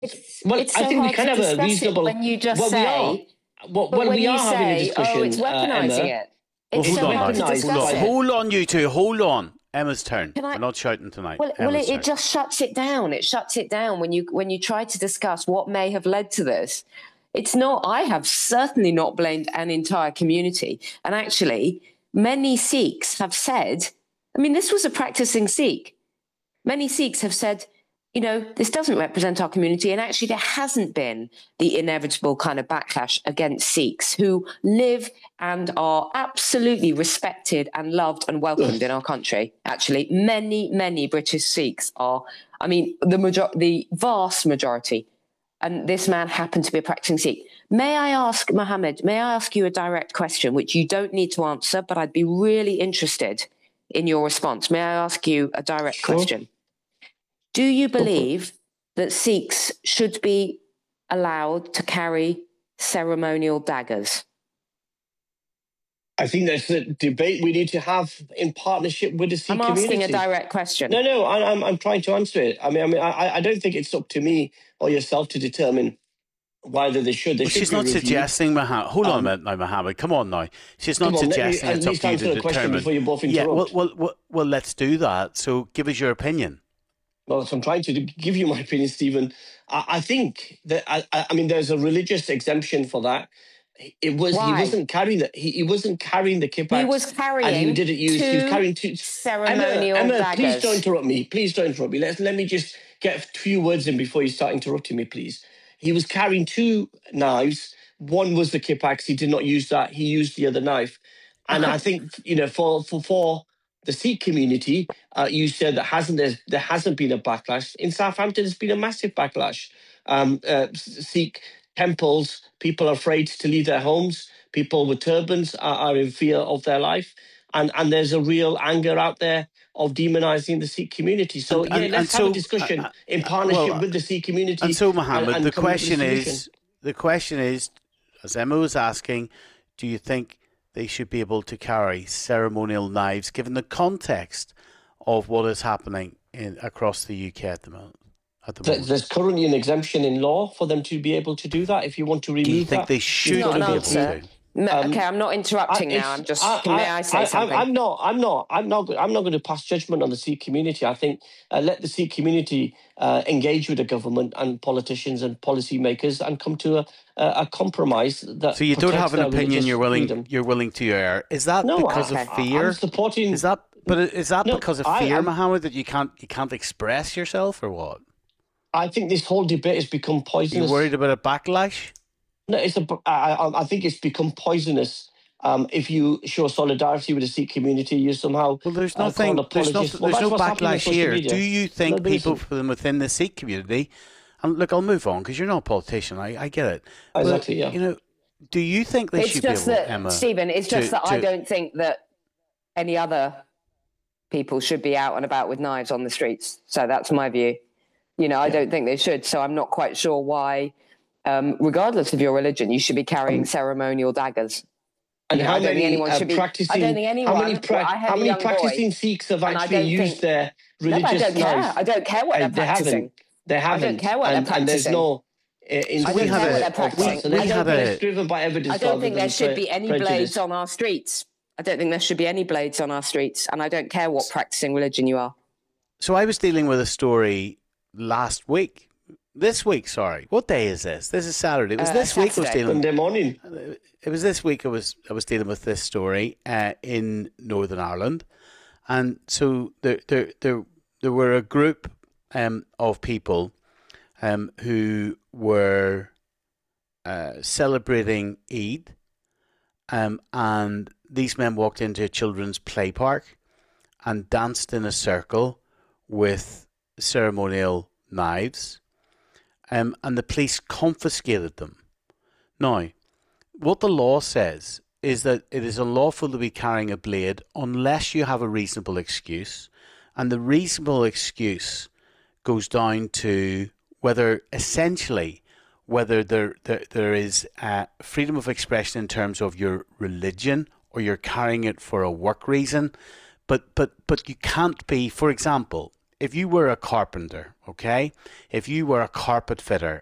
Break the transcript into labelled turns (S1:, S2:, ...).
S1: Well,
S2: It's
S1: I
S2: so
S1: think we
S2: hard
S1: can
S2: to
S1: have a
S2: discuss it
S1: reasonable.
S2: when you just
S1: Well, we are.
S2: say,
S1: Well,
S2: but when
S1: we
S2: you
S1: are having a
S2: say, oh,
S1: discussion,
S2: it's weaponizing
S1: Emma.
S2: it.
S3: Well,
S2: It's
S1: It's
S3: hold
S2: so
S3: on
S2: hard to
S3: now.
S1: weaponized
S2: discuss
S1: by
S2: it.
S3: Hold on, you two. Hold on. Emma's turn.
S2: Can I?
S3: We're not shouting tonight.
S2: Well,
S3: Emma's
S2: it
S3: turn.
S2: just shuts it down. It shuts it down when you try to discuss what may have led to this. It's not. I have certainly not blamed an entire community, and actually, many Sikhs have said. I mean, this was a practicing Sikh. Many Sikhs have said, this doesn't represent our community. And actually, there hasn't been the inevitable kind of backlash against Sikhs who live and are absolutely respected and loved and welcomed in our country. Actually, many British Sikhs are, the vast majority. And this man happened to be a practicing Sikh. May I ask, Mohammed, you a direct question, which you don't need to answer, but I'd be really interested in your response. May I ask you a direct question? Do you believe that Sikhs should be allowed to carry ceremonial daggers?
S1: I think that's a debate we need to have in partnership with the Sikh community.
S2: I'm asking a direct question.
S1: No, I'm trying to answer it. I don't think it's up to me or yourself to determine whether they should.
S3: She's not suggesting, Mohammed. Hold on a minute now, Mohammed. Come on now. She's not suggesting it's up to you to determine.
S1: Before you both interrupt.
S3: Well, let's do that. So give us your opinion.
S1: Well, so I'm trying to give you my opinion, Stephen. I think that there's a religious exemption for that. He wasn't carrying the he wasn't carrying the kippah.
S2: He was carrying.
S1: And he didn't use. He was carrying two
S2: ceremonial
S1: Emma,
S2: daggers.
S1: please don't interrupt me. Please don't interrupt me. Let me just get a few words in before you start interrupting me, please. He was carrying two knives. One was the kippah. He did not use that. He used the other knife. And I think for the Sikh community, you said that there hasn't been a backlash. In Southampton, there's been a massive backlash. Sikh temples, people are afraid to leave their homes. People with turbans are in fear of their life. And there's a real anger out there of demonizing the Sikh community. So let's have a discussion in partnership with the Sikh community.
S3: And so, Mohammed, the question is, as Emma was asking, do you think they should be able to carry ceremonial knives, given the context of what is happening across the UK at the moment?
S1: There's currently an exemption in law for them to be able to do that. If you want to remove that,
S3: do you think they should be able to?
S2: Okay, I'm not interrupting now. I'm just. May I say something?
S1: I'm not going to pass judgment on the Sikh community. I think let the Sikh community engage with the government and politicians and policymakers and come to a compromise.
S3: So you don't have an opinion you're willing to air. Is that because of fear?
S1: I'm supporting.
S3: Is that because of fear, Mohammed, that you can't express yourself, or what?
S1: I think this whole debate has become poisonous.
S3: Are you worried about a backlash?
S1: No, I think it's become poisonous. If you show solidarity with the Sikh community, you somehow
S3: there's no backlash here. Do you think people from within the Sikh community? And look, I'll move on because you're not a politician. I get it.
S1: Exactly.
S3: But, yeah. Do you think they should be able, Emma?
S2: Stephen, it's just that I don't think that any other people should be out and about with knives on the streets. So that's my view. I don't think they should. So I'm not quite sure why, regardless of your religion, you should be carrying ceremonial daggers.
S1: And how many practicing Sikhs have actually used their religious knives?
S2: I don't care what they're practicing.
S1: They haven't.
S2: I don't care what they're practicing.
S1: And there's no.
S2: I don't care what they're practicing.
S1: It's driven by evidence.
S2: I don't think there should be any blades on our streets. I don't think there should be any blades on our streets, and I don't care what practicing religion you are.
S3: So I was dealing with a story this week, sorry. What day is this? This is Saturday. It was this week I was dealing.
S1: Monday morning.
S3: It was this week I was dealing with this story in Northern Ireland, and so there were a group of people who were celebrating Eid, and these men walked into a children's play park and danced in a circle with ceremonial knives, and the police confiscated them. Now, what the law says is that it is unlawful to be carrying a blade unless you have a reasonable excuse, and the reasonable excuse goes down to whether there is freedom of expression in terms of your religion, or you're carrying it for a work reason, but you can't be, for example, if you were a carpenter, okay, if you were a carpet fitter